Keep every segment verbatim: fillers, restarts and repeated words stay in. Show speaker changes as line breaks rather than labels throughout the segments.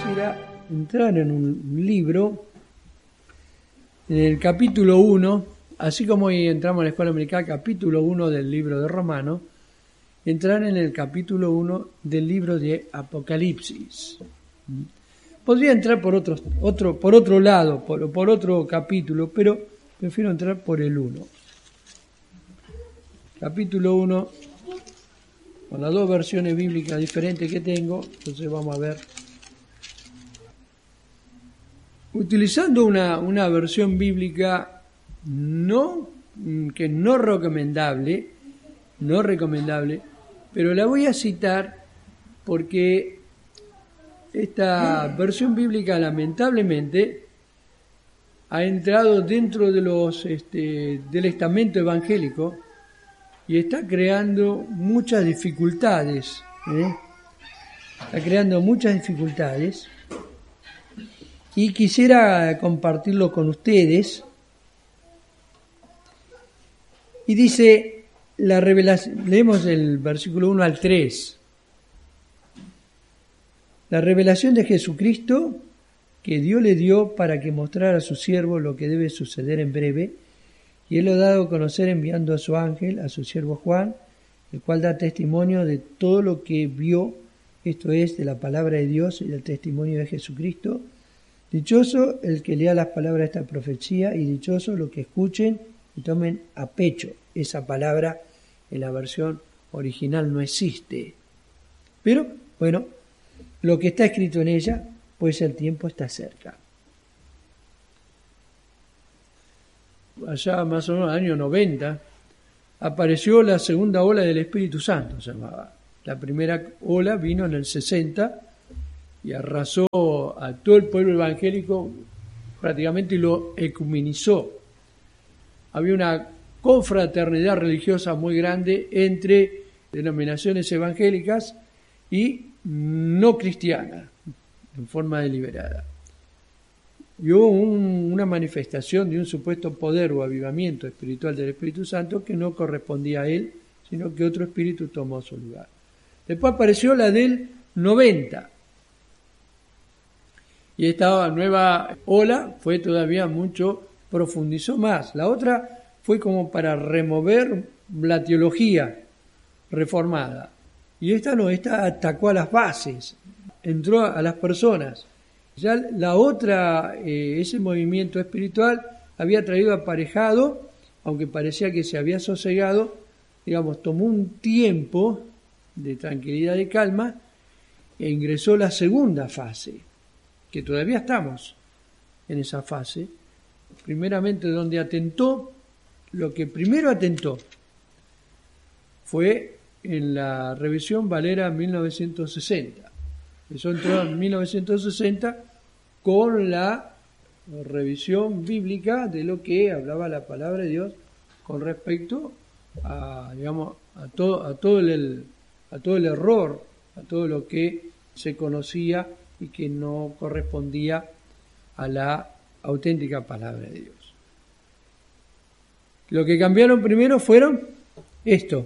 quisiera entrar en un libro, en el capítulo uno, así como hoy entramos a la escuela americana, capítulo uno del libro de Romanos, entrar en el capítulo uno del libro de Apocalipsis. Podría entrar por otro, otro, por otro lado, por, por otro capítulo, pero prefiero entrar por el uno. Capítulo uno, con las dos versiones bíblicas diferentes que tengo, entonces vamos a ver. Utilizando una, una versión bíblica no, que no recomendable, no recomendable, pero la voy a citar porque esta versión bíblica lamentablemente ha entrado dentro de los este, del estamento evangélico y está creando muchas dificultades, ¿eh? está creando muchas dificultades y quisiera compartirlo con ustedes. Y dice la revelación, leemos el versículo uno al tres. La revelación de Jesucristo que Dios le dio para que mostrara a su siervo lo que debe suceder en breve, y él lo ha dado a conocer enviando a su ángel, a su siervo Juan, el cual da testimonio de todo lo que vio, esto es, de la palabra de Dios y del testimonio de Jesucristo. Dichoso el que lea las palabras de esta profecía, y dichoso los que escuchen y tomen a pecho. Esa palabra en la versión original no existe. Pero, bueno, lo que está escrito en ella, pues el tiempo está cerca. Allá más o menos en el año noventa, apareció la segunda ola del Espíritu Santo, se llamaba. La primera ola vino en el sesenta y arrasó a todo el pueblo evangélico prácticamente y lo ecumenizó. Había una confraternidad religiosa muy grande entre denominaciones evangélicas y no cristianas, en forma deliberada. Y hubo un, una manifestación de un supuesto poder o avivamiento espiritual del Espíritu Santo que no correspondía a él, sino que otro espíritu tomó su lugar. Después apareció la del noventa. Y esta nueva ola fue todavía mucho, profundizó más. La otra fue como para remover la teología reformada. Y esta no, esta atacó a las bases, entró a las personas. Ya la otra, eh, ese movimiento espiritual había traído aparejado, aunque parecía que se había sosegado, digamos, tomó un tiempo de tranquilidad y calma e ingresó la segunda fase, que todavía estamos en esa fase, primeramente donde atentó, lo que primero atentó fue en la revisión Valera mil novecientos sesenta. Eso entró en mil novecientos sesenta con la revisión bíblica de lo que hablaba la palabra de Dios con respecto a, digamos, a todo, a todo el, a todo el error, a todo lo que se conocía y que no correspondía a la auténtica palabra de Dios. Lo que cambiaron primero fueron esto,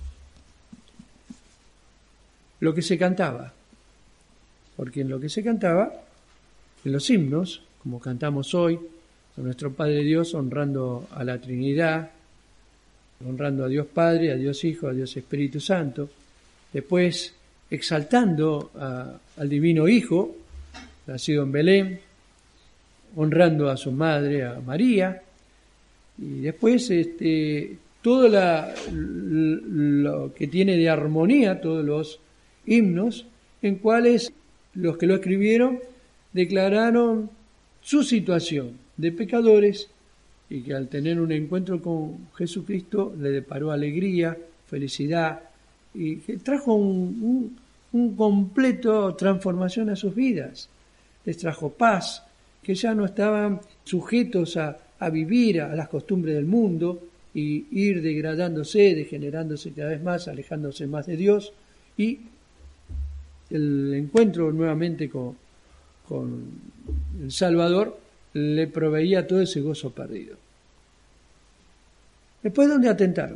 lo que se cantaba, porque en lo que se cantaba, en los himnos, como cantamos hoy, a nuestro Padre Dios, honrando a la Trinidad, honrando a Dios Padre, a Dios Hijo, a Dios Espíritu Santo, después exaltando a, al Divino Hijo, nacido en Belén, honrando a su madre, a María, y después este, todo la, lo que tiene de armonía, todos los himnos, en cuales los que lo escribieron declararon su situación de pecadores y que al tener un encuentro con Jesucristo le deparó alegría, felicidad y que trajo un, un, un completo transformación a sus vidas. Les trajo paz, que ya no estaban sujetos a, a vivir a las costumbres del mundo y ir degradándose, degenerándose cada vez más, alejándose más de Dios, y el encuentro nuevamente con, con el Salvador le proveía todo ese gozo perdido. Después, ¿dónde atentaron?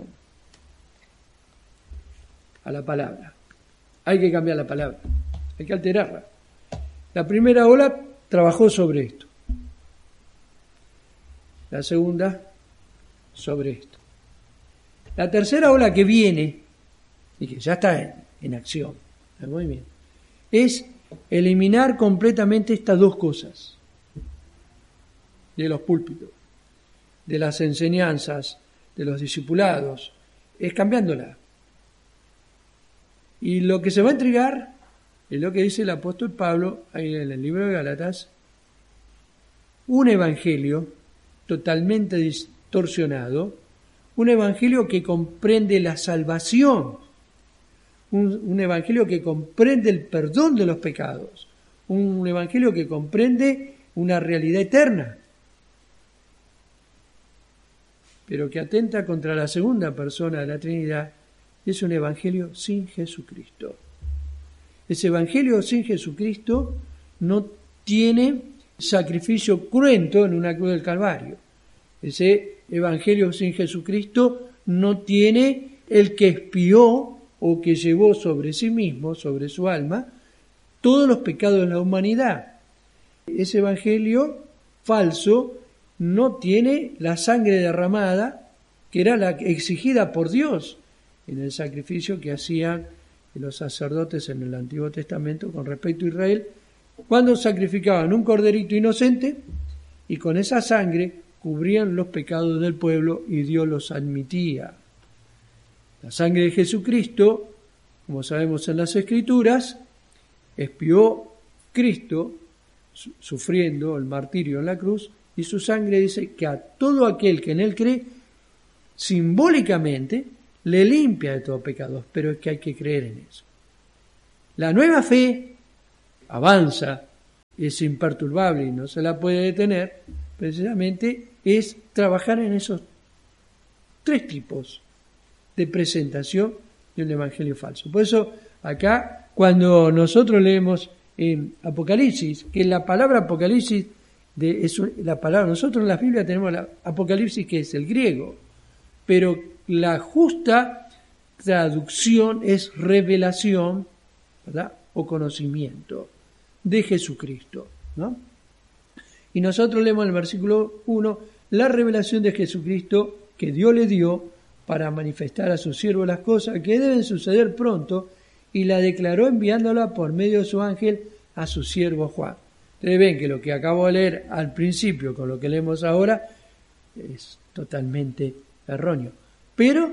A la palabra. Hay que cambiar la palabra, hay que alterarla. La primera ola trabajó sobre esto. La segunda, sobre esto. La tercera ola que viene, y que ya está en, en acción, muy bien, es eliminar completamente estas dos cosas de los púlpitos, de las enseñanzas, de los discipulados, es cambiándola. Y lo que se va a entregar es lo que dice el apóstol Pablo ahí en el libro de Gálatas, un evangelio totalmente distorsionado, un evangelio que comprende la salvación, un, un evangelio que comprende el perdón de los pecados, un evangelio que comprende una realidad eterna, pero que atenta contra la segunda persona de la Trinidad. Es un evangelio sin Jesucristo. Ese evangelio sin Jesucristo no tiene sacrificio cruento en una cruz del Calvario. Ese evangelio sin Jesucristo no tiene el que expió o que llevó sobre sí mismo, sobre su alma, todos los pecados de la humanidad. Ese evangelio falso no tiene la sangre derramada que era la exigida por Dios en el sacrificio que hacían los sacerdotes en el Antiguo Testamento con respecto a Israel, cuando sacrificaban un corderito inocente y con esa sangre cubrían los pecados del pueblo y Dios los admitía. La sangre de Jesucristo, como sabemos en las Escrituras, expió Cristo sufriendo el martirio en la cruz, y su sangre dice que a todo aquel que en él cree, simbólicamente, le limpia de todo pecado, pero es que hay que creer en eso. La nueva fe avanza, es imperturbable y no se la puede detener, precisamente es trabajar en esos tres tipos de presentación de un evangelio falso. Por eso, acá, cuando nosotros leemos en Apocalipsis, que la palabra Apocalipsis, de, es la palabra, nosotros en la Biblia tenemos la Apocalipsis, que es el griego, pero la justa traducción es revelación, ¿verdad?, o conocimiento de Jesucristo, ¿no? Y nosotros leemos en el versículo uno, la revelación de Jesucristo que Dios le dio para manifestar a sus siervos las cosas que deben suceder pronto, y la declaró enviándola por medio de su ángel a su siervo Juan. Ustedes ven que lo que acabo de leer al principio con lo que leemos ahora es totalmente erróneo. Pero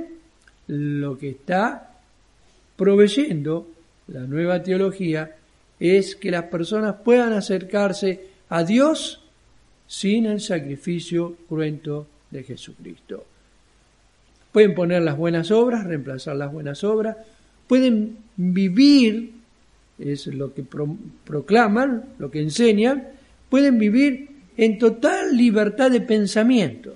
lo que está proveyendo la nueva teología es que las personas puedan acercarse a Dios sin el sacrificio cruento de Jesucristo. Pueden poner las buenas obras, reemplazar las buenas obras, pueden vivir, es lo que pro, proclaman, lo que enseñan, pueden vivir en total libertad de pensamiento.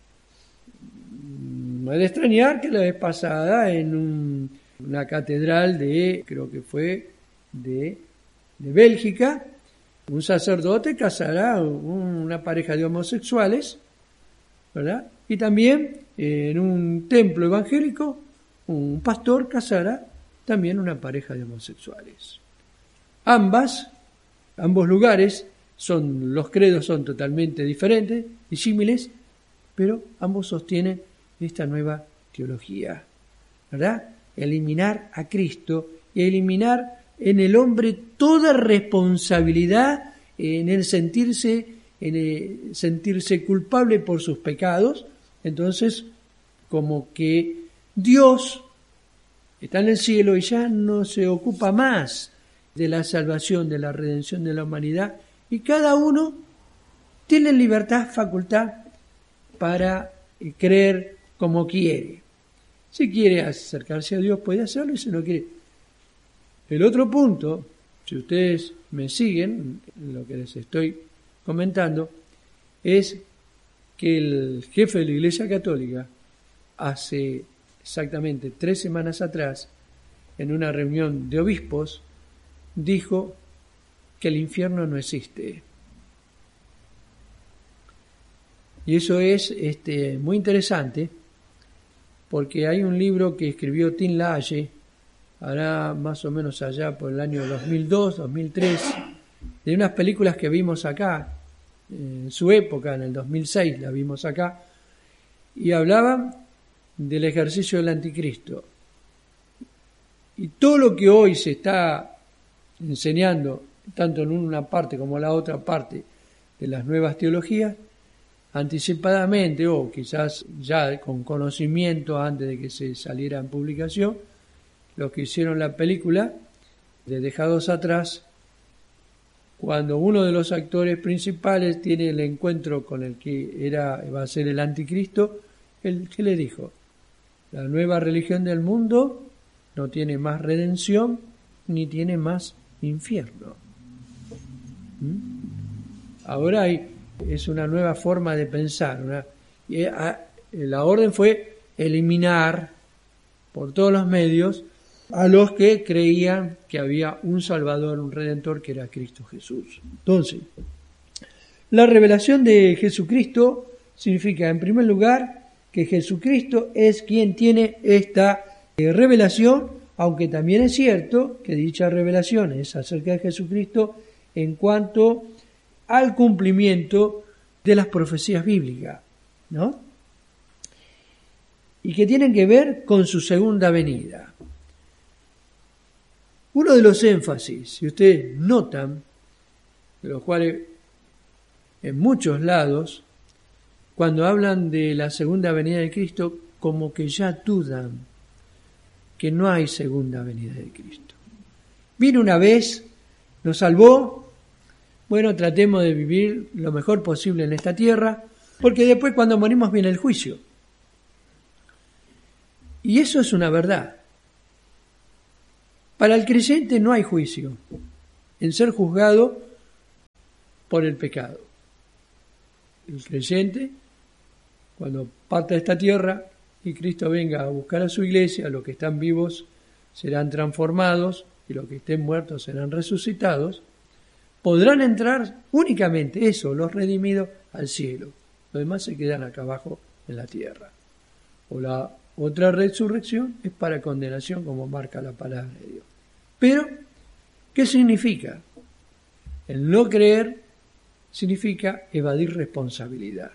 No es de extrañar que la vez pasada en un, una catedral de, creo que fue de, de Bélgica, un sacerdote casará a una pareja de homosexuales, ¿verdad? Y también en un templo evangélico, un pastor casará también una pareja de homosexuales. Ambas, ambos lugares, son, los credos son totalmente diferentes, disímiles, pero ambos sostienen esta nueva teología, ¿verdad? Eliminar a Cristo y eliminar en el hombre toda responsabilidad en el sentirse, en el sentirse culpable por sus pecados. Entonces, como que Dios está en el cielo y ya no se ocupa más de la salvación, de la redención de la humanidad, y cada uno tiene libertad, facultad para creer como quiere. Si quiere acercarse a Dios puede hacerlo, y si no quiere. El otro punto, si ustedes me siguen lo que les estoy comentando, es que el jefe de la Iglesia Católica hace exactamente tres semanas atrás, en una reunión de obispos, dijo que el infierno no existe. Y eso es este, muy interesante, porque hay un libro que escribió Tim LaHaye, hará más o menos allá por el año dos mil dos, dos mil tres, de unas películas que vimos acá, en su época, en el dos mil seis la vimos acá, y hablaban del ejercicio del anticristo. Y todo lo que hoy se está enseñando, tanto en una parte como en la otra parte de las nuevas teologías, anticipadamente o quizás ya con conocimiento antes de que se saliera en publicación, los que hicieron la película de Dejados Atrás, cuando uno de los actores principales tiene el encuentro con el que era va a ser el anticristo, él, ¿qué le dijo? La nueva religión del mundo no tiene más redención ni tiene más infierno. ¿Mm? Ahora hay, es una nueva forma de pensar. Una, y a, la orden fue eliminar por todos los medios a los que creían que había un Salvador, un Redentor, que era Cristo Jesús. Entonces, la revelación de Jesucristo significa, en primer lugar, que Jesucristo es quien tiene esta eh, revelación, aunque también es cierto que dicha revelación es acerca de Jesucristo en cuanto al cumplimiento de las profecías bíblicas, ¿no? Y que tienen que ver con su segunda venida. Uno de los énfasis, si ustedes notan, de los cuales en muchos lados, cuando hablan de la segunda venida de Cristo, como que ya dudan que no hay segunda venida de Cristo. Vino una vez, nos salvó, bueno, tratemos de vivir lo mejor posible en esta tierra, porque después cuando morimos viene el juicio. Y eso es una verdad. Para el creyente no hay juicio en ser juzgado por el pecado. El creyente, cuando parta de esta tierra y Cristo venga a buscar a su iglesia, los que están vivos serán transformados y los que estén muertos serán resucitados, podrán entrar únicamente, eso, los redimidos, al cielo. Los demás se quedan acá abajo en la tierra. O la otra resurrección es para condenación, como marca la palabra de Dios. Pero, ¿qué significa? El no creer significa evadir responsabilidad.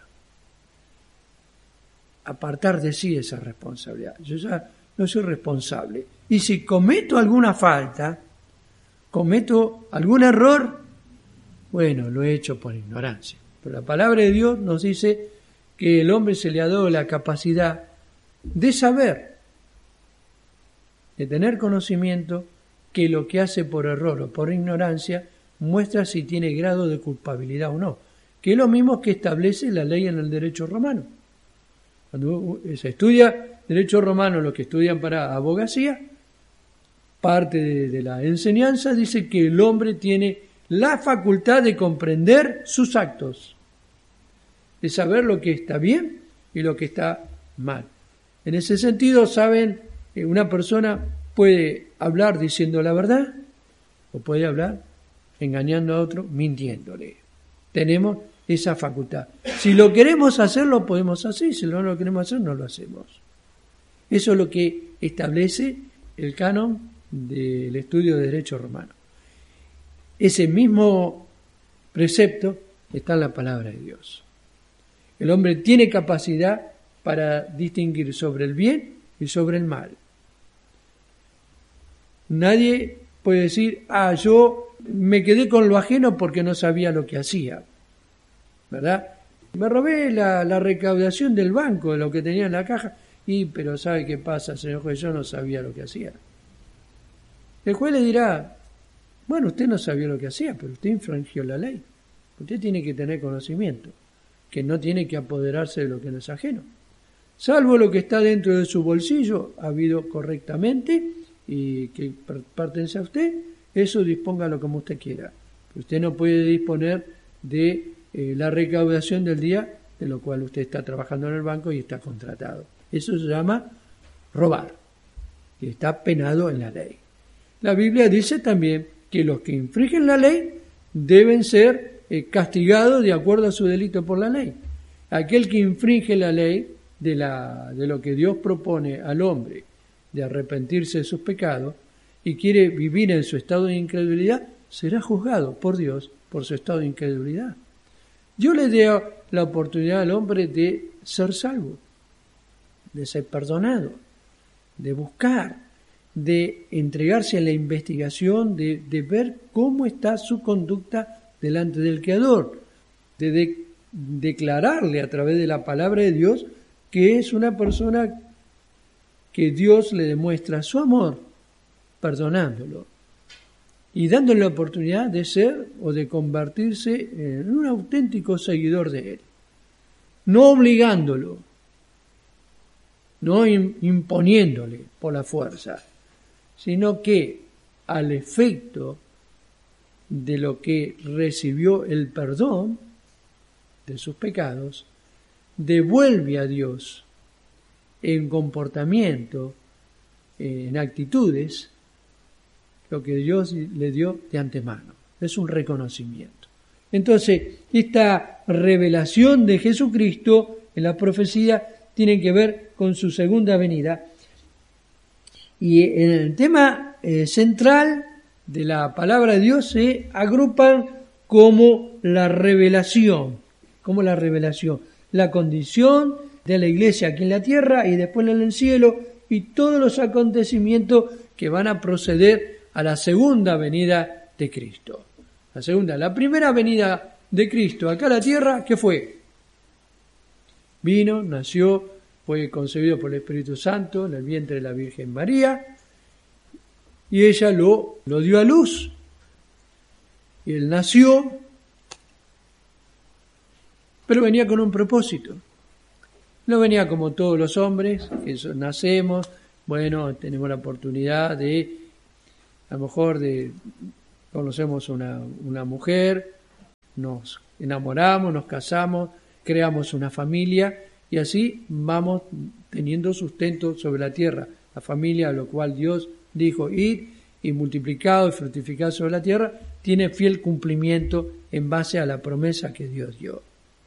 Apartar de sí esa responsabilidad. Yo ya no soy responsable. Y si cometo alguna falta, cometo algún error, bueno, lo he hecho por ignorancia. Pero la palabra de Dios nos dice que el hombre se le ha dado la capacidad de saber, de tener conocimiento, que lo que hace por error o por ignorancia muestra si tiene grado de culpabilidad o no, que es lo mismo que establece la ley en el derecho romano. Cuando se estudia derecho romano, los que estudian para abogacía, parte de, de la enseñanza dice que el hombre tiene la facultad de comprender sus actos, de saber lo que está bien y lo que está mal. En ese sentido, saben, una persona puede hablar diciendo la verdad o puede hablar engañando a otro, mintiéndole. Tenemos esa facultad. Si lo queremos hacer, lo podemos hacer. Si no lo queremos hacer, no lo hacemos. Eso es lo que establece el canon del estudio de derecho romano. Ese mismo precepto está en la palabra de Dios. El hombre tiene capacidad para distinguir sobre el bien y sobre el mal. Nadie puede decir, ah, yo me quedé con lo ajeno porque no sabía lo que hacía, ¿verdad? Me robé la, la recaudación del banco, de lo que tenía en la caja, y pero ¿sabe qué pasa, señor juez? Yo no sabía lo que hacía. El juez le dirá, bueno, usted no sabía lo que hacía, pero usted infringió la ley. Usted tiene que tener conocimiento, que no tiene que apoderarse de lo que no es ajeno. Salvo lo que está dentro de su bolsillo, habido correctamente, y que pertenece a usted, eso dispóngalo como usted quiera. Usted no puede disponer de eh, la recaudación del día de lo cual usted está trabajando en el banco y está contratado. Eso se llama robar y está penado en la ley. La Biblia dice también que los que infringen la ley deben ser eh, castigados de acuerdo a su delito por la ley. Aquel que infringe la ley de, la, de lo que Dios propone al hombre, de arrepentirse de sus pecados, y quiere vivir en su estado de incredulidad, será juzgado por Dios por su estado de incredulidad. Dios le dio la oportunidad al hombre de ser salvo, de ser perdonado, de buscar, de entregarse a la investigación, de, de ver cómo está su conducta delante del Creador, de, de declararle a través de la palabra de Dios que es una persona que Dios le demuestra su amor, perdonándolo y dándole la oportunidad de ser o de convertirse en un auténtico seguidor de Él, no obligándolo, no imponiéndole por la fuerza, sino que al efecto de lo que recibió el perdón de sus pecados, devuelve a Dios en comportamiento, en actitudes, lo que Dios le dio de antemano. Es un reconocimiento. Entonces, esta revelación de Jesucristo en la profecía tiene que ver con su segunda venida. Y en el tema eh, central de la palabra de Dios se agrupan como la revelación, como la revelación, la condición de la iglesia aquí en la tierra y después en el cielo, y todos los acontecimientos que van a proceder a la segunda venida de Cristo. La segunda, la primera venida de Cristo acá a la tierra, ¿qué fue? Vino, nació, fue concebido por el Espíritu Santo en el vientre de la Virgen María, y ella lo, lo dio a luz, y él nació, pero venía con un propósito. No venía como todos los hombres, que nacemos, bueno, tenemos la oportunidad de, a lo mejor, de conocemos una, una mujer, nos enamoramos, nos casamos, creamos una familia, y así vamos teniendo sustento sobre la tierra. La familia, a lo cual Dios dijo, id y multiplicado y fructificado sobre la tierra, tiene fiel cumplimiento en base a la promesa que Dios dio.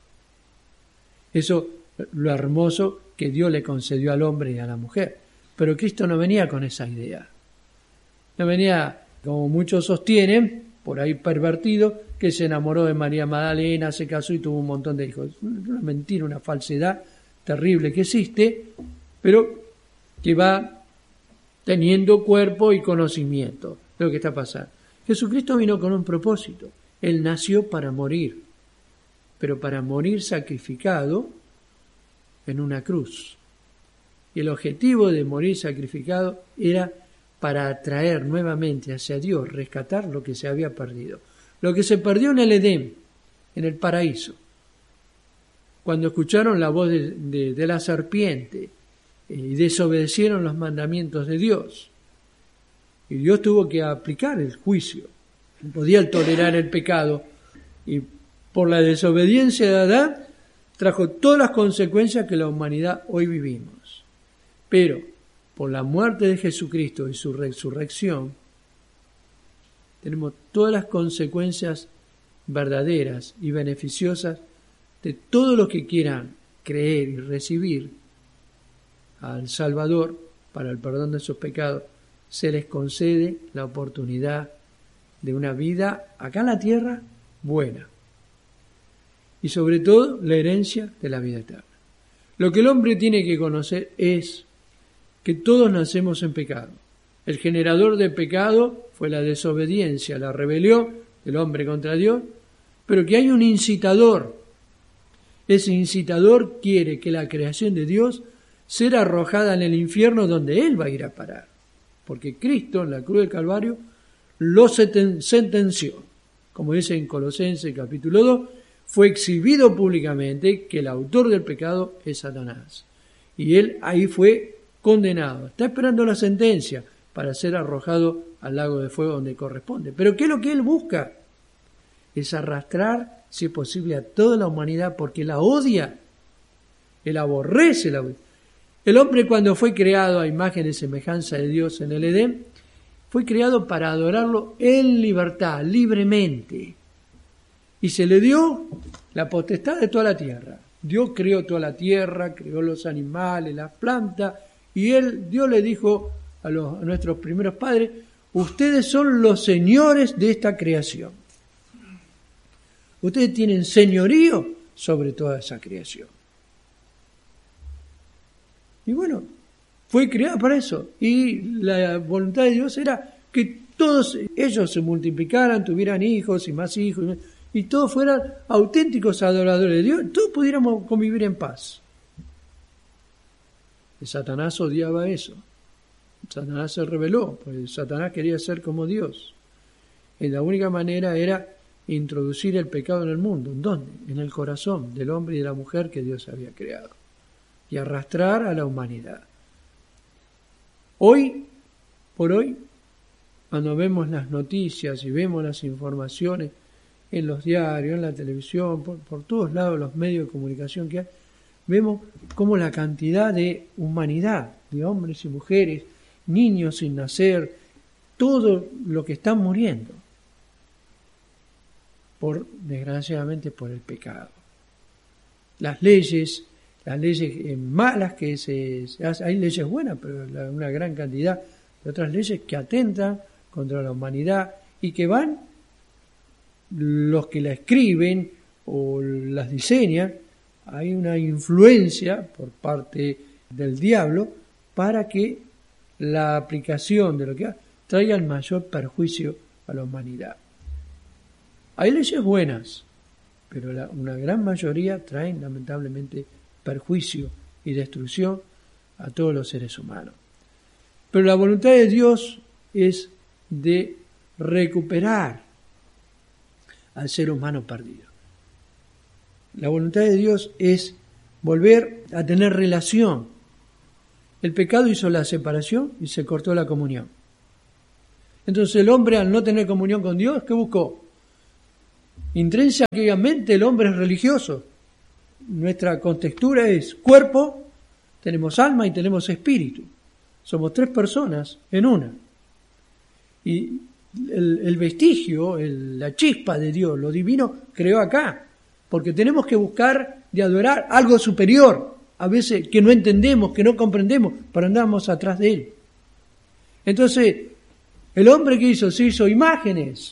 Eso lo hermoso que Dios le concedió al hombre y a la mujer. Pero Cristo no venía con esa idea. No venía, como muchos sostienen, por ahí pervertido, que se enamoró de María Magdalena, se casó y tuvo un montón de hijos. Una mentira, una falsedad terrible que existe, pero que va teniendo cuerpo y conocimiento de lo que está pasando. Jesucristo vino con un propósito. Él nació para morir, pero para morir sacrificado en una cruz. Y el objetivo de morir sacrificado era para atraer nuevamente hacia Dios, rescatar lo que se había perdido. Lo que se perdió en el Edén, en el paraíso. Cuando escucharon la voz de, de, de la serpiente eh, y desobedecieron los mandamientos de Dios. Y Dios tuvo que aplicar el juicio. No podía tolerar el pecado. Y por la desobediencia de Adán, trajo todas las consecuencias que la humanidad hoy vivimos. Pero por la muerte de Jesucristo y su resurrección, tenemos todas las consecuencias verdaderas y beneficiosas de todos los que quieran creer y recibir al Salvador para el perdón de sus pecados. Se les concede la oportunidad de una vida acá en la tierra buena. Y sobre todo la herencia de la vida eterna. Lo que el hombre tiene que conocer es que todos nacemos en pecado. El generador de pecado fue la desobediencia, la rebelión del hombre contra Dios, pero que hay un incitador. Ese incitador quiere que la creación de Dios sea arrojada en el infierno donde Él va a ir a parar. Porque Cristo en la cruz del Calvario lo sentenció. Como dice en Colosenses capítulo dos, fue exhibido públicamente que el autor del pecado es Satanás. Y él ahí fue condenado. Está esperando la sentencia para ser arrojado al lago de fuego donde corresponde. Pero ¿qué es lo que él busca? Es arrastrar, si es posible, a toda la humanidad porque la odia. Él aborrece la odia. El hombre, cuando fue creado a imagen y semejanza de Dios en el Edén, fue creado para adorarlo en libertad, libremente. Y se le dio la potestad de toda la tierra. Dios creó toda la tierra, creó los animales, las plantas, y él, Dios le dijo a, los, a nuestros primeros padres, ustedes son los señores de esta creación. Ustedes tienen señorío sobre toda esa creación. Y bueno, fue creada para eso. Y la voluntad de Dios era que todos ellos se multiplicaran, tuvieran hijos y más hijos, y todos fueran auténticos adoradores de Dios, todos pudiéramos convivir en paz. Y Satanás odiaba eso. Satanás se rebeló, porque Satanás quería ser como Dios. Y la única manera era introducir el pecado en el mundo. ¿En dónde? En el corazón del hombre y de la mujer que Dios había creado. Y arrastrar a la humanidad. Hoy, por hoy, cuando vemos las noticias y vemos las informaciones en los diarios, en la televisión, por, por todos lados los medios de comunicación que hay, vemos cómo la cantidad de humanidad, de hombres y mujeres, niños sin nacer, todo lo que están muriendo, por desgraciadamente por el pecado. Las leyes, las leyes malas que se, se hacen, hay leyes buenas, pero la, una gran cantidad de otras leyes que atentan contra la humanidad y que van los que la escriben o las diseñan. Hay una influencia por parte del diablo para que la aplicación de lo que hace traiga el mayor perjuicio a la humanidad. Hay leyes buenas, pero la, una gran mayoría traen lamentablemente perjuicio y destrucción a todos los seres humanos. Pero la voluntad de Dios es de recuperar al ser humano perdido. La voluntad de Dios es volver a tener relación. El pecado hizo la separación y se cortó la comunión. Entonces el hombre, al no tener comunión con Dios, ¿qué buscó? Intrínsecamente el hombre es religioso. Nuestra contextura es cuerpo, tenemos alma y tenemos espíritu. Somos tres personas en una. Y el, el vestigio, el, la chispa de Dios, lo divino, creó acá. Porque tenemos que buscar de adorar algo superior, a veces que no entendemos, que no comprendemos, pero andamos atrás de él. Entonces, el hombre que hizo, se hizo imágenes.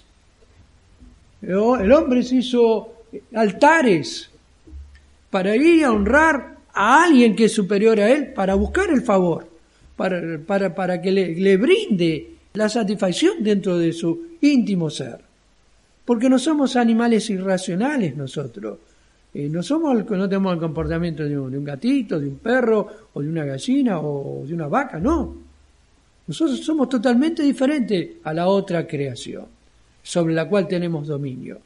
El hombre se hizo altares para ir a honrar a alguien que es superior a él, para buscar el favor, para, para, para que le, le brinde la satisfacción dentro de su íntimo ser. Porque no somos animales irracionales nosotros. Eh, no somos, no tenemos el comportamiento de un, de un gatito, de un perro, o de una gallina, o de una vaca, no. Nosotros somos totalmente diferentes a la otra creación, sobre la cual tenemos dominio.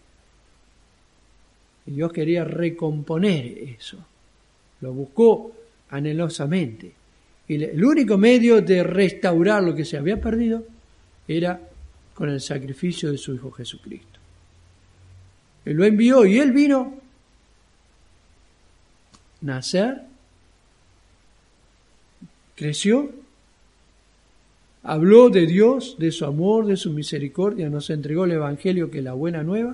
Y Dios quería recomponer eso. Lo buscó anhelosamente. Y el único medio de restaurar lo que se había perdido era con el sacrificio de su Hijo Jesucristo. Él lo envió y Él vino nacer, creció, habló de Dios, de su amor, de su misericordia, nos entregó el Evangelio que es la buena nueva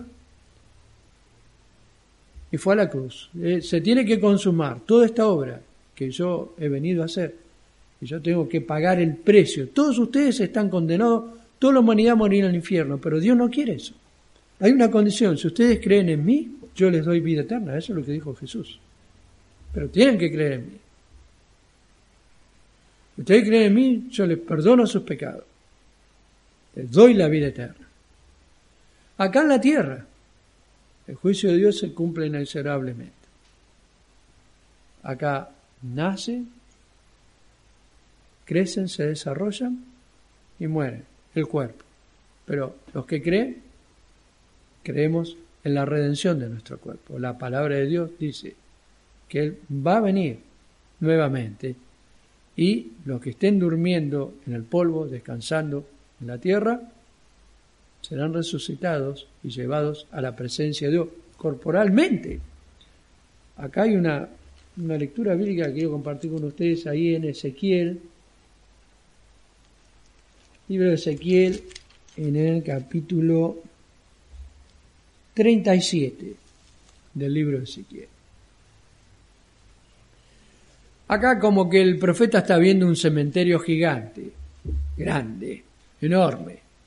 y fue a la cruz. Eh, se tiene que consumar toda esta obra que yo he venido a hacer y yo tengo que pagar el precio. Todos ustedes están condenados, toda la humanidad morirá en el infierno, pero Dios no quiere eso. Hay una condición, si ustedes creen en mí, yo les doy vida eterna, eso es lo que dijo Jesús. Pero tienen que creer en mí. Si ustedes creen en mí, yo les perdono sus pecados. Les doy la vida eterna. Acá en la tierra, el juicio de Dios se cumple inexorablemente. Acá nacen, crecen, se desarrollan y mueren, el cuerpo. Pero los que creen, creemos en la redención de nuestro cuerpo. La palabra de Dios dice que Él va a venir nuevamente y los que estén durmiendo en el polvo, descansando en la tierra, serán resucitados y llevados a la presencia de Dios corporalmente. Acá hay una, una lectura bíblica que quiero compartir con ustedes ahí en Ezequiel, libro de Ezequiel, en el capítulo treinta y siete del libro de Ezequiel. Acá como que el profeta está viendo un cementerio gigante, grande, enorme,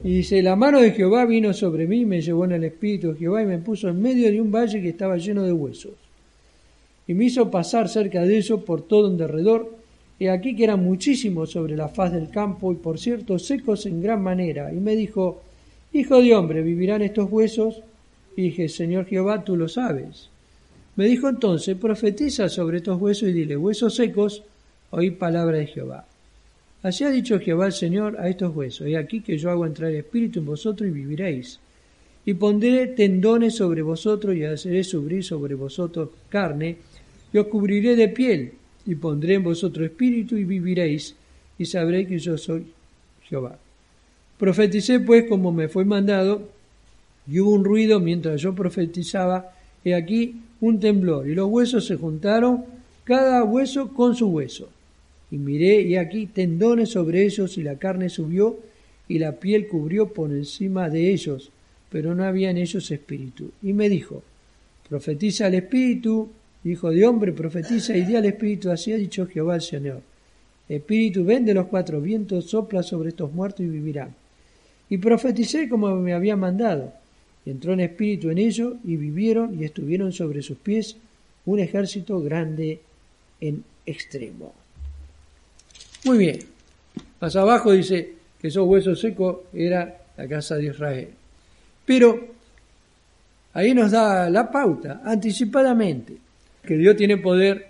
Y dice, la mano de Jehová vino sobre mí, me llevó en el espíritu de Jehová y me puso en medio de un valle que estaba lleno de huesos. Y me hizo pasar cerca de ellos por todo en derredor, y aquí que eran muchísimos sobre la faz del campo, y por cierto secos en gran manera. Y me dijo, hijo de hombre, ¿vivirán estos huesos? Y dije, Señor Jehová, tú lo sabes. Me dijo entonces, profetiza sobre estos huesos y dile, huesos secos, oí palabra de Jehová. Así ha dicho Jehová el Señor a estos huesos, he aquí que yo hago entrar espíritu en vosotros y viviréis. Y pondré tendones sobre vosotros y haré subir sobre vosotros carne, y os cubriré de piel, y pondré en vosotros espíritu y viviréis, y sabréis que yo soy Jehová. Profeticé pues como me fue mandado, y hubo un ruido mientras yo profetizaba, he aquí un temblor, y los huesos se juntaron, cada hueso con su hueso. Y miré, y aquí tendones sobre ellos, y la carne subió, y la piel cubrió por encima de ellos, pero no había en ellos espíritu. Y me dijo, profetiza al espíritu, hijo de hombre, profetiza y di al espíritu, así ha dicho Jehová el Señor. Espíritu, ven de los cuatro vientos, sopla sobre estos muertos y vivirán. Y profeticé como me había mandado, y entró en espíritu en ellos, y vivieron, y estuvieron sobre sus pies un ejército grande en extremo. Muy bien. Más abajo dice que esos huesos secos era la casa de Israel. Pero ahí nos da la pauta, anticipadamente, que Dios tiene poder,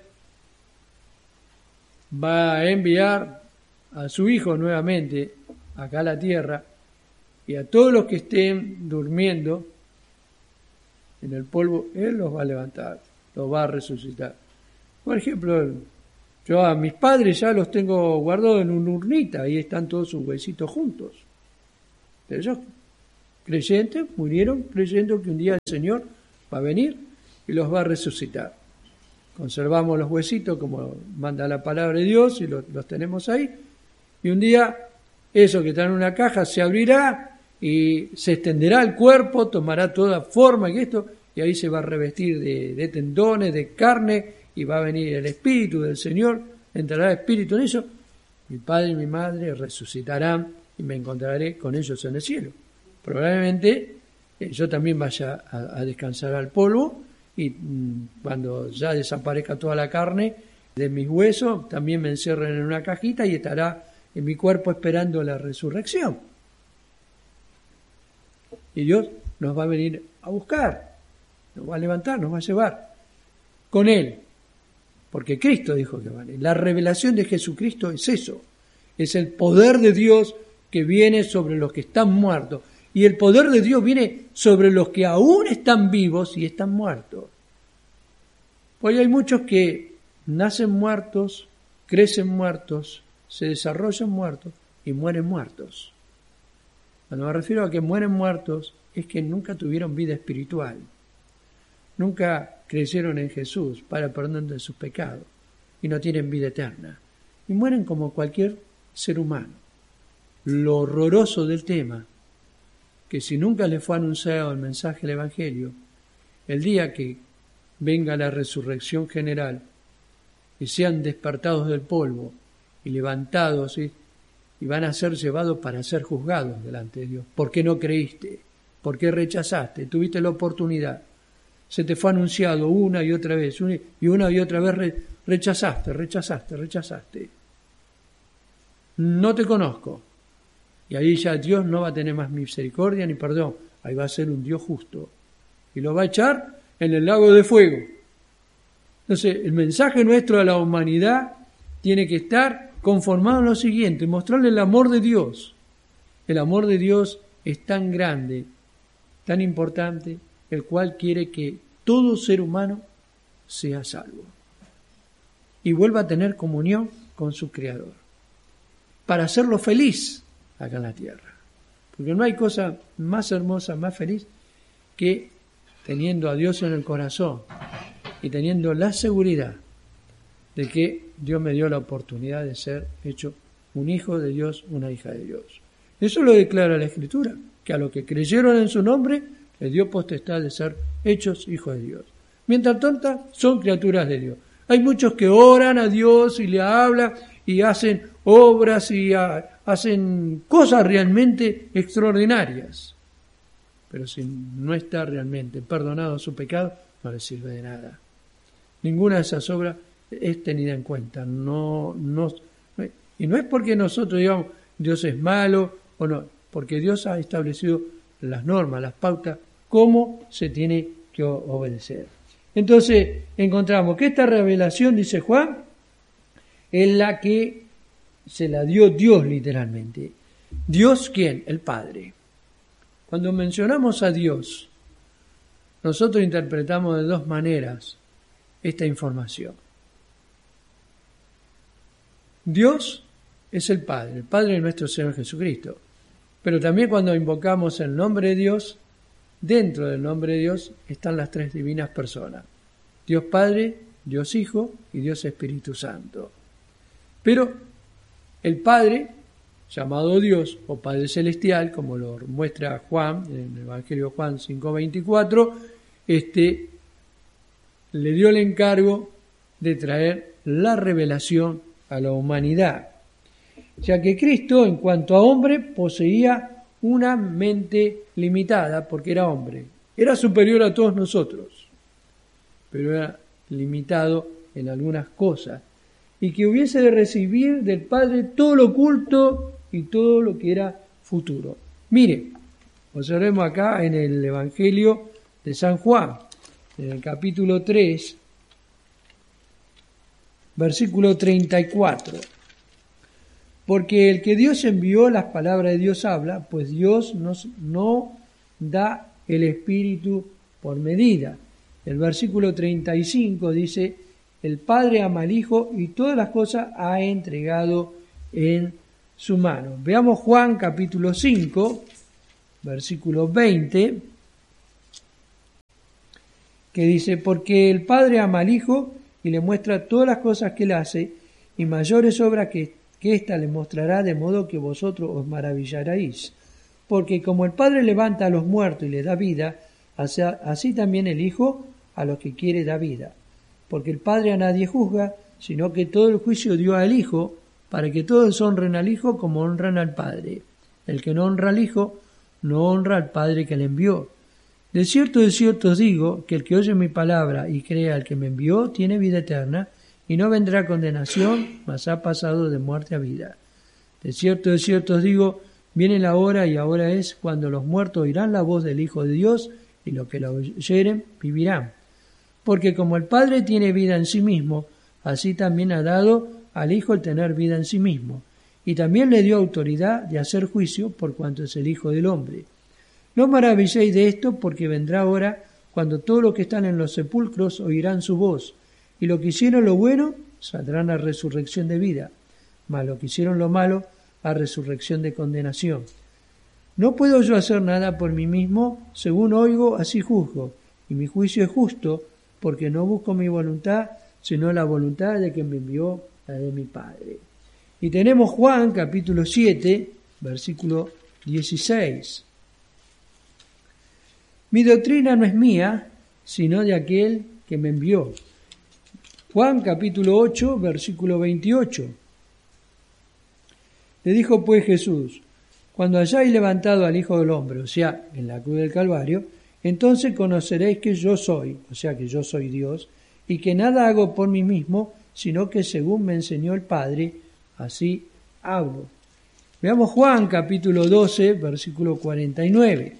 va a enviar a su Hijo nuevamente acá a la tierra, y a todos los que estén durmiendo en el polvo, Él los va a levantar, los va a resucitar. Por ejemplo, yo a mis padres ya los tengo guardados en una urnita, ahí están todos sus huesitos juntos. Pero ellos, creyentes, murieron creyendo que un día el Señor va a venir y los va a resucitar. Conservamos los huesitos como manda la palabra de Dios y los, los tenemos ahí. Y un día eso que está en una caja se abrirá y se extenderá el cuerpo, tomará toda forma y esto, y ahí se va a revestir de, de tendones, de carne, y va a venir el Espíritu del Señor, entrará el Espíritu en ellos, mi padre y mi madre resucitarán y me encontraré con ellos en el cielo. Probablemente eh, yo también vaya a, a descansar al polvo y mmm, cuando ya desaparezca toda la carne de mis huesos, también me encierren en una cajita y estará en mi cuerpo esperando la resurrección. Y Dios nos va a venir a buscar, nos va a levantar, nos va a llevar con Él. Porque Cristo dijo que vale. La revelación de Jesucristo es eso. Es el poder de Dios que viene sobre los que están muertos. Y el poder de Dios viene sobre los que aún están vivos y están muertos. Porque hay muchos que nacen muertos, crecen muertos, se desarrollan muertos y mueren muertos. Cuando me refiero a que mueren muertos es que nunca tuvieron vida espiritual. Nunca creyeron en Jesús para perdón de sus pecados y no tienen vida eterna. Y mueren como cualquier ser humano. Lo horroroso del tema, que si nunca les fue anunciado el mensaje del Evangelio, el día que venga la resurrección general y sean despertados del polvo y levantados y, y van a ser llevados para ser juzgados delante de Dios. ¿Por qué no creíste? ¿Por qué rechazaste? Tuviste la oportunidad. Se te fue anunciado una y otra vez, una y una y otra vez re, rechazaste, rechazaste, rechazaste. No te conozco. Y ahí ya Dios no va a tener más misericordia ni perdón. Ahí va a ser un Dios justo. Y lo va a echar en el lago de fuego. Entonces, el mensaje nuestro a la humanidad tiene que estar conformado en lo siguiente, mostrarle el amor de Dios. El amor de Dios es tan grande, tan importante, el cual quiere que todo ser humano sea salvo y vuelva a tener comunión con su Creador, para hacerlo feliz acá en la tierra. Porque no hay cosa más hermosa, más feliz, que teniendo a Dios en el corazón y teniendo la seguridad de que Dios me dio la oportunidad de ser hecho un hijo de Dios, una hija de Dios. Eso lo declara la Escritura, que a los que creyeron en su nombre, les dio potestad de ser hechos hijos de Dios. Mientras tanto, son criaturas de Dios. Hay muchos que oran a Dios y le hablan y hacen obras y a, hacen cosas realmente extraordinarias. Pero si no está realmente perdonado su pecado, no le sirve de nada. Ninguna de esas obras es tenida en cuenta. No, no, y no es porque nosotros digamos Dios es malo o no, porque Dios ha establecido las normas, las pautas, cómo se tiene que obedecer. Entonces encontramos que esta revelación, dice Juan, es la que se la dio Dios literalmente. ¿Dios quién? El Padre. Cuando mencionamos a Dios, nosotros interpretamos de dos maneras esta información. Dios es el Padre, el Padre de nuestro Señor Jesucristo. Pero también cuando invocamos el nombre de Dios, dentro del nombre de Dios están las tres divinas personas. Dios Padre, Dios Hijo y Dios Espíritu Santo. Pero el Padre, llamado Dios o Padre Celestial, como lo muestra Juan en el Evangelio de Juan cinco veinticuatro, este, le dio el encargo de traer la revelación a la humanidad, ya que Cristo, en cuanto a hombre, poseía una mente limitada, porque era hombre. Era superior a todos nosotros, pero era limitado en algunas cosas, y que hubiese de recibir del Padre todo lo oculto y todo lo que era futuro. Mire, observemos acá en el Evangelio de San Juan, en el capítulo tres, versículo treinta y cuatro. Porque el que Dios envió, las palabras de Dios habla, pues Dios nos, no da el Espíritu por medida. El versículo treinta y cinco dice, el Padre ama al Hijo y todas las cosas ha entregado en su mano. Veamos Juan capítulo cinco, versículo veinte, que dice, porque el Padre ama al Hijo y le muestra todas las cosas que él hace, y mayores obras que, que ésta le mostrará, de modo que vosotros os maravillaréis. Porque como el Padre levanta a los muertos y les da vida, así, así también el Hijo a los que quiere da vida. Porque el Padre a nadie juzga, sino que todo el juicio dio al Hijo, para que todos honren al Hijo como honran al Padre. El que no honra al Hijo, no honra al Padre que le envió. De cierto, de cierto os digo, que el que oye mi palabra y crea al que me envió, tiene vida eterna, y no vendrá a condenación, mas ha pasado de muerte a vida. De cierto, de cierto os digo, viene la hora, y ahora es, cuando los muertos oirán la voz del Hijo de Dios, y los que la oyeren vivirán. Porque como el Padre tiene vida en sí mismo, así también ha dado al Hijo el tener vida en sí mismo, y también le dio autoridad de hacer juicio por cuanto es el Hijo del Hombre. No maravilléis de esto, porque vendrá hora cuando todos los que están en los sepulcros oirán su voz, y los que hicieron lo bueno saldrán a resurrección de vida, mas los que hicieron lo malo a resurrección de condenación. No puedo yo hacer nada por mí mismo, según oigo, así juzgo, y mi juicio es justo, porque no busco mi voluntad, sino la voluntad de quien me envió, la de mi Padre. Y tenemos Juan, capítulo siete, versículo dieciséis. Mi doctrina no es mía, sino de aquel que me envió. Juan, capítulo ocho, versículo veintiocho. Le dijo pues Jesús, cuando hayáis levantado al Hijo del Hombre, o sea, en la cruz del Calvario, entonces conoceréis que yo soy, o sea, que yo soy Dios, y que nada hago por mí mismo, sino que según me enseñó el Padre, así hablo. Veamos Juan capítulo doce, versículo cuarenta y nueve.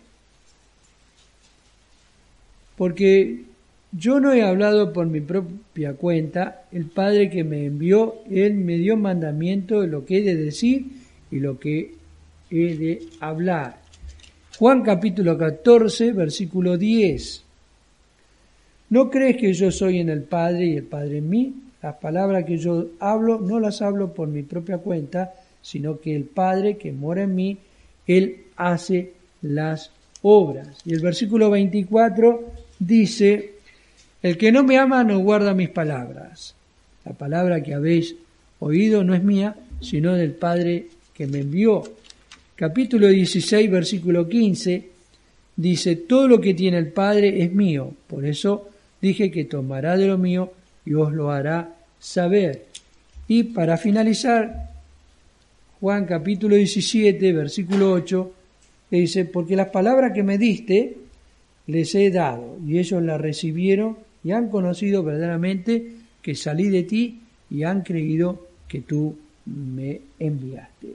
Porque yo no he hablado por mi propia cuenta, el Padre que me envió, Él me dio mandamiento de lo que he de decir y lo que he de hablar. Juan capítulo catorce, versículo diez. ¿No crees que yo soy en el Padre y el Padre en mí? Las palabras que yo hablo no las hablo por mi propia cuenta, sino que el Padre que mora en mí, Él hace las obras. Y el versículo veinticuatro dice, el que no me ama no guarda mis palabras. La palabra que habéis oído no es mía, sino del Padre que me envió. Capítulo dieciséis, versículo quince, dice, todo lo que tiene el Padre es mío, por eso dije que tomará de lo mío y os lo hará saber. Y para finalizar, Juan capítulo diecisiete, versículo ocho, que dice, porque las palabras que me diste les he dado, y ellos las recibieron y han conocido verdaderamente que salí de ti y han creído que tú me enviaste.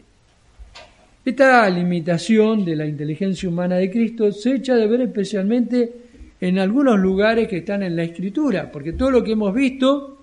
Esta limitación de la inteligencia humana de Cristo se echa de ver especialmente en algunos lugares que están en la Escritura, porque todo lo que hemos visto,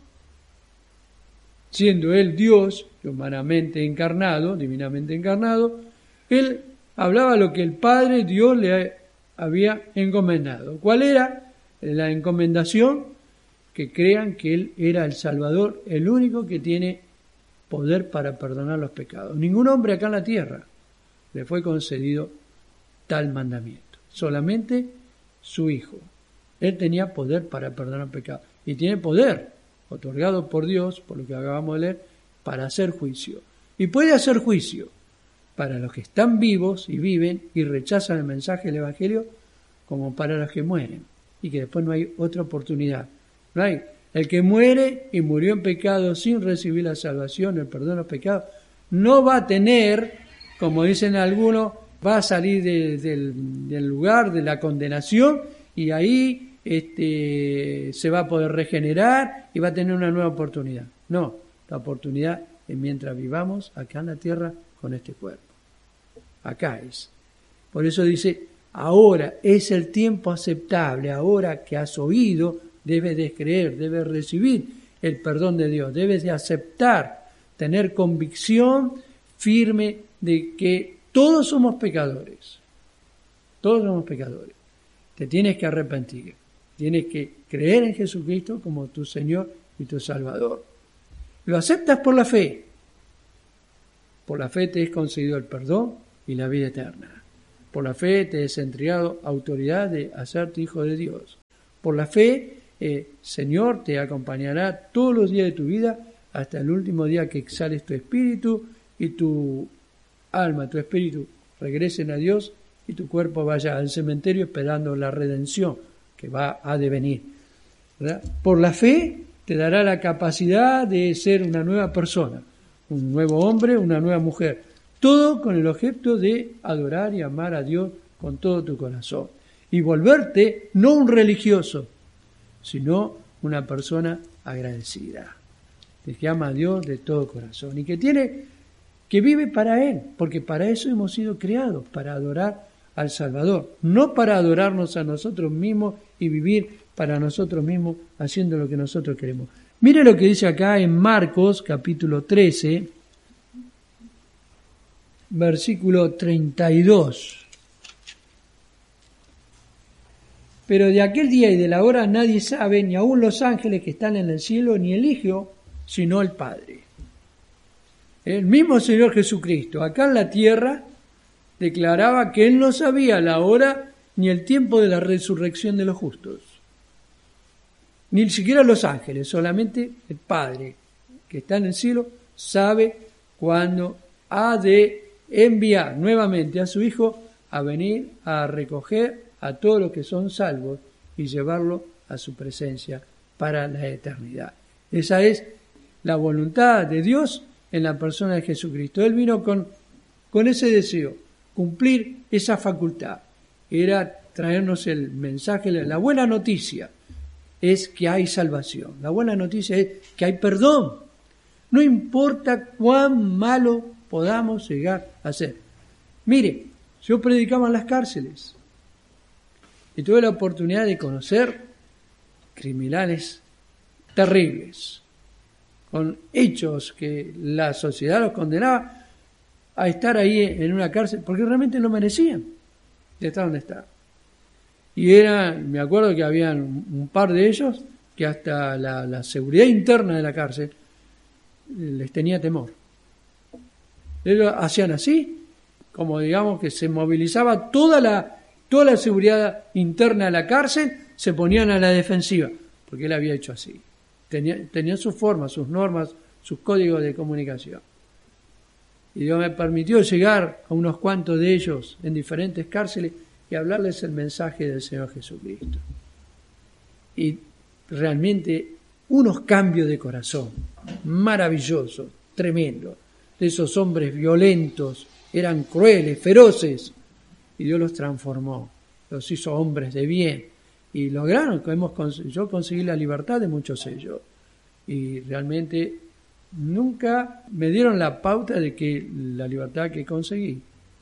siendo Él Dios, humanamente encarnado, divinamente encarnado, Él hablaba lo que el Padre Dios le había encomendado. ¿Cuál era la encomendación? Que crean que Él era el Salvador, el único que tiene poder para perdonar los pecados. Ningún hombre acá en la tierra le fue concedido tal mandamiento. Solamente su Hijo. Él tenía poder para perdonar pecados. Y tiene poder, otorgado por Dios, por lo que acabamos de leer, para hacer juicio. Y puede hacer juicio para los que están vivos y viven y rechazan el mensaje del Evangelio, como para los que mueren. Y que después no hay otra oportunidad. No hay. El que muere y murió en pecado sin recibir la salvación, el perdón de los pecados, no va a tener, como dicen algunos, va a salir de, del, del lugar de la condenación y ahí este, se va a poder regenerar y va a tener una nueva oportunidad. No, la oportunidad es mientras vivamos acá en la tierra con este cuerpo. Acá es. Por eso dice, ahora es el tiempo aceptable, ahora que has oído, debes de creer, debes recibir el perdón de Dios, debes de aceptar, tener convicción firme de que todos somos pecadores, todos somos pecadores. Te tienes que arrepentir, tienes que creer en Jesucristo como tu Señor y tu Salvador. Lo aceptas por la fe, por la fe te es concedido el perdón y la vida eterna. Por la fe te es entregado autoridad de hacerte hijo de Dios. Por la fe, eh, Señor te acompañará todos los días de tu vida hasta el último día que exhales tu espíritu y tu alma, tu espíritu regresen a Dios y tu cuerpo vaya al cementerio esperando la redención que va a devenir. ¿Verdad? Por la fe te dará la capacidad de ser una nueva persona, un nuevo hombre, una nueva mujer. Todo con el objeto de adorar y amar a Dios con todo tu corazón. Y volverte no un religioso, sino una persona agradecida, que ama a Dios de todo corazón y que tiene, que vive para Él, porque para eso hemos sido creados, para adorar al Salvador, no para adorarnos a nosotros mismos y vivir para nosotros mismos haciendo lo que nosotros queremos. Mire lo que dice acá en Marcos capítulo trece, versículo treinta y dos. Pero de aquel día y de la hora nadie sabe, ni aun los ángeles que están en el cielo, ni el Hijo, sino el Padre. El mismo Señor Jesucristo, acá en la tierra, declaraba que Él no sabía la hora ni el tiempo de la resurrección de los justos. Ni siquiera los ángeles, solamente el Padre, que está en el cielo, sabe cuándo ha de enviar nuevamente a su Hijo a venir a recoger a todos los que son salvos y llevarlo a su presencia para la eternidad. Esa es la voluntad de Dios en la persona de Jesucristo. Él vino con, con ese deseo, cumplir esa facultad. Era traernos el mensaje, la buena noticia es que hay salvación. La buena noticia es que hay perdón. No importa cuán malo podamos llegar a ser. Mire, yo predicaba en las cárceles y tuve la oportunidad de conocer criminales terribles, con hechos que la sociedad los condenaba a estar ahí en una cárcel, porque realmente lo merecían de estar donde estaban. Y era, me acuerdo que habían un par de ellos que hasta la, la seguridad interna de la cárcel les tenía temor. Ellos hacían así, como digamos que se movilizaba toda la, toda la seguridad interna de la cárcel, se ponían a la defensiva, porque él había hecho así. Tenía, tenían sus formas, sus normas, sus códigos de comunicación. Y Dios me permitió llegar a unos cuantos de ellos en diferentes cárceles y hablarles el mensaje del Señor Jesucristo. Y realmente unos cambios de corazón maravillosos, tremendos. de esos hombres violentos, eran crueles, feroces, y Dios los transformó, los hizo hombres de bien, y lograron que hemos cons- yo conseguí la libertad de muchos de ellos, y realmente nunca me dieron la pauta de que la libertad que conseguí,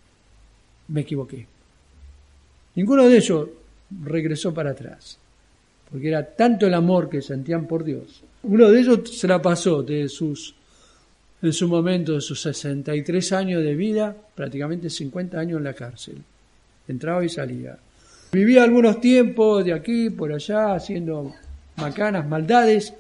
me equivoqué. Ninguno de ellos regresó para atrás, porque era tanto el amor que sentían por Dios. Uno de ellos se la pasó de sus, en su momento, de sus sesenta y tres años de vida, prácticamente cincuenta años en la cárcel. Entraba y salía. Vivía algunos tiempos de aquí, por allá, haciendo macanas, maldades.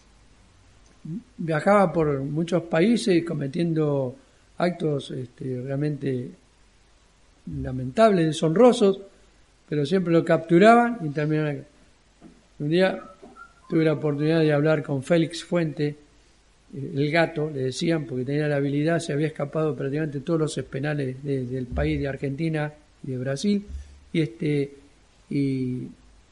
Viajaba por muchos países cometiendo actos este, realmente lamentables, deshonrosos, pero siempre lo capturaban y terminaban. Un día tuve la oportunidad de hablar con Félix Fuente, el gato, le decían, porque tenía la habilidad, se había escapado prácticamente todos los penales de, del país de Argentina y de Brasil, y este y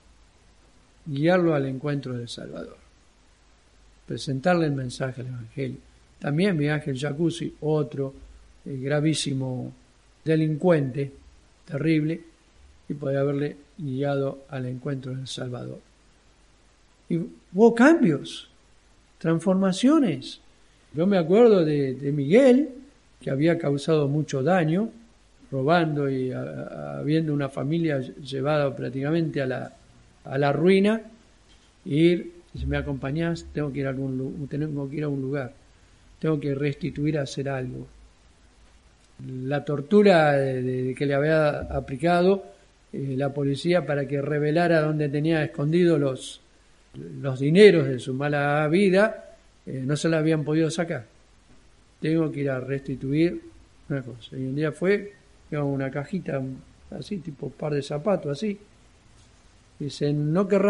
guiarlo al encuentro del Salvador, presentarle el mensaje del Evangelio. También Miguel Ángel Jacuzzi, otro eh, gravísimo delincuente, terrible, y podía haberle guiado al encuentro del Salvador. Y hubo cambios, transformaciones. Yo me acuerdo de, de Miguel, que había causado mucho daño, robando y a, a, habiendo una familia llevada prácticamente a la, a la ruina, ir, si me acompañás, tengo que ir a algún tengo que ir a un lugar, tengo que restituir a hacer algo. La tortura de, de, que le había aplicado eh, la policía para que revelara dónde tenía escondidos los, los dineros de su mala vida, eh, no se la habían podido sacar. Tengo que ir a restituir una cosa. Y un día fue, llevaba una cajita así, tipo par de zapatos, así. Dice, no querrá